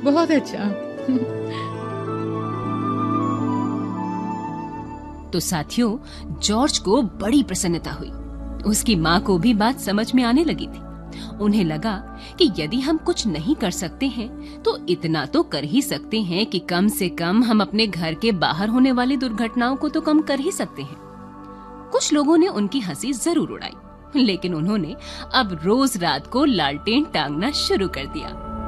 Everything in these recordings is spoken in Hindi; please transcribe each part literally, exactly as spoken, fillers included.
बहुत अच्छा। तो साथियों, जॉर्ज को बड़ी प्रसन्नता हुई। उसकी माँ को भी बात समझ में आने लगी थी। उन्हें लगा कि यदि हम कुछ नहीं कर सकते हैं तो इतना तो कर ही सकते हैं कि कम से कम हम अपने घर के बाहर होने वाली दुर्घटनाओं को तो कम कर ही सकते हैं। कुछ लोगों ने उनकी हंसी जरूर उड़ाई, लेकिन उन्होंने अब रोज रात को लालटेन टांगना शुरू कर दिया।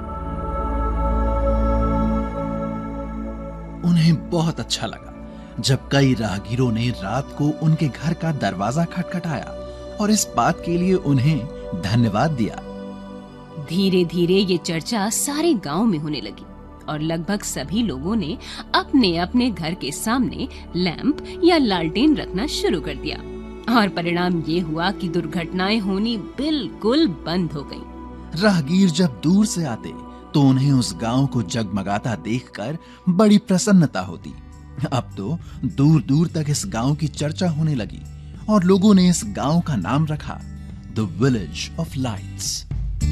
उन्हें बहुत अच्छा लगा जब कई राहगीरों ने रात को उनके घर का दरवाजा खटखटाया और इस बात के लिए उन्हें धन्यवाद दिया। धीरे धीरे ये चर्चा सारे गांव में होने लगी और लगभग सभी लोगों ने अपने अपने घर के सामने लैंप या लालटेन रखना शुरू कर दिया और परिणाम ये हुआ कि दुर्घटनाएं होनी बिल्कुल बंद हो गईं। राहगीर जब दूर से आते तो उन्हें उस गांव को जगमगाता देखकर बड़ी प्रसन्नता होती। अब तो दूर दूर तक इस गांव की चर्चा होने लगी और लोगों ने इस गांव का नाम रखा the village of lights.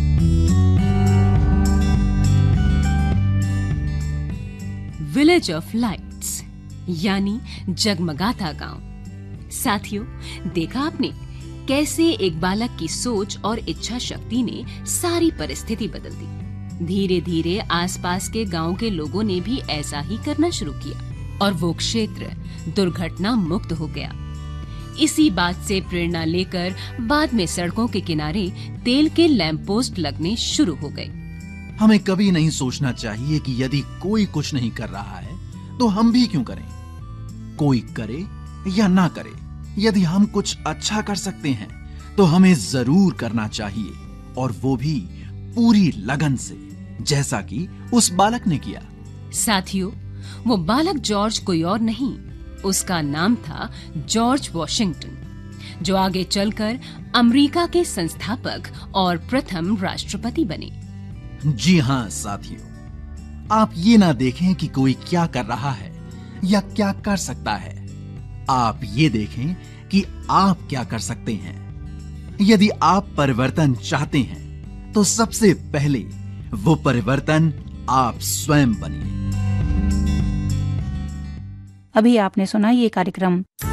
Village of lights यानी जगमगाता गांव। साथियों, देखा आपने कैसे एक बालक की सोच और इच्छा शक्ति ने सारी परिस्थिति बदल दी। धीरे धीरे आसपास के गांव के लोगों ने भी ऐसा ही करना शुरू किया और वो क्षेत्र दुर्घटना मुक्त हो गया। इसी बात से प्रेरणा लेकर बाद में सड़कों के किनारे तेल के लैंप पोस्ट लगने शुरू हो गए। हमें कभी नहीं सोचना चाहिए कि यदि कोई कुछ नहीं कर रहा है तो हम भी क्यों करें। कोई करे या ना करे, यदि हम कुछ अच्छा कर सकते हैं तो हमें जरूर करना चाहिए, और वो भी पूरी लगन से, जैसा कि उस बालक ने किया। साथियों, वो बालक जॉर्ज कोई और नहीं, उसका नाम था जॉर्ज वॉशिंगटन, जो आगे चलकर अमेरिका के संस्थापक और प्रथम राष्ट्रपति बने। जी हाँ साथियों, आप ये ना देखें कि कोई क्या कर रहा है या क्या कर सकता है, आप ये देखें कि आप क्या कर सकते हैं। यदि आप परिवर्तन चाहते हैं तो सबसे पहले वो परिवर्तन आप स्वयं बनिए। अभी आपने सुना ये कार्यक्रम